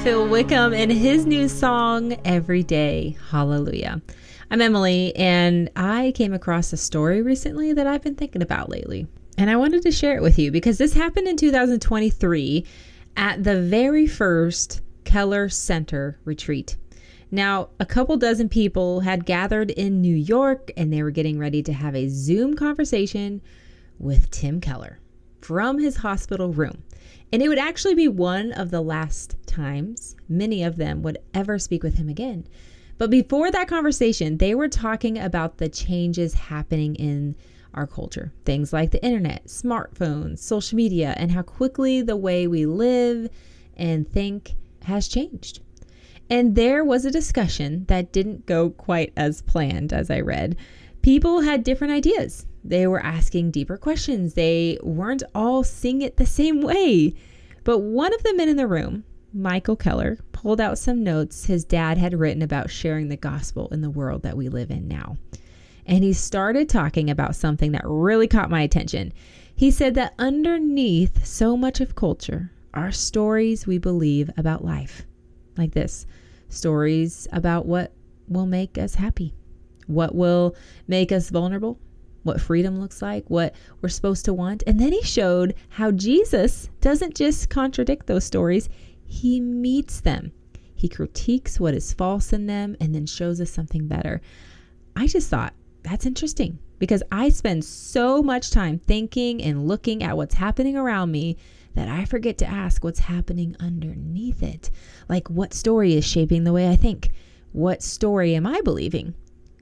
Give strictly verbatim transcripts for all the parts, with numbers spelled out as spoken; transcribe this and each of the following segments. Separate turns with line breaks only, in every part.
Phil Wickham and his new song, Every Day, Hallelujah. I'm Emily, and I came across a story recently that I've been thinking about lately. And I wanted to share it with you because this happened in two thousand twenty-three at the very first Keller Center retreat. Now, a couple dozen people had gathered in New York, and they were getting ready to have a Zoom conversation with Tim Keller from his hospital room. And it would actually be one of the last times many of them would ever speak with him again. But before that conversation, they were talking about the changes happening in our culture. Things like the internet, smartphones, social media, and how quickly the way we live and think has changed. And there was a discussion that didn't go quite as planned as I read. People had different ideas. They were asking deeper questions. They weren't all seeing it the same way. But one of the men in the room, Michael Keller, pulled out some notes his dad had written about sharing the gospel in the world that we live in now. And he started talking about something that really caught my attention. He said that underneath so much of culture are stories we believe about life. Like this, stories about what will make us happy, what will make us vulnerable, what freedom looks like, what we're supposed to want. And then he showed how Jesus doesn't just contradict those stories, he meets them. He critiques what is false in them and then shows us something better. I just thought, that's interesting because I spend so much time thinking and looking at what's happening around me that I forget to ask what's happening underneath it. Like, what story is shaping the way I think? What story am I believing?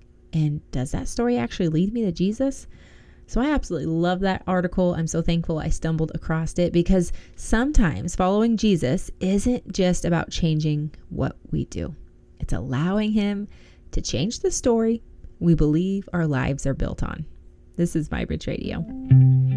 And does that story actually lead me to Jesus? So I absolutely love that article. I'm so thankful I stumbled across it because sometimes following Jesus isn't just about changing what we do. It's allowing him to change the story we believe our lives are built on. This is My Bridge Radio.